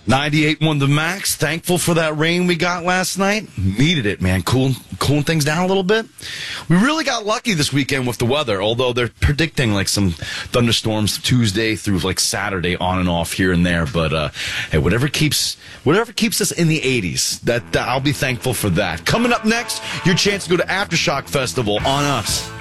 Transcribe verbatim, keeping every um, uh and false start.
ninety-eight won the max. Thankful for that rain we got last night. Needed it, man. Cool, cooling things down a little bit. We really got lucky this weekend with the weather, although they're predicting like some thunderstorms Tuesday through like Saturday on and off here and there. But uh, hey, whatever keeps whatever keeps us in the eighties, that, that I'll be thankful for that. Coming up next, your chance to go to Aftershock Festival on us.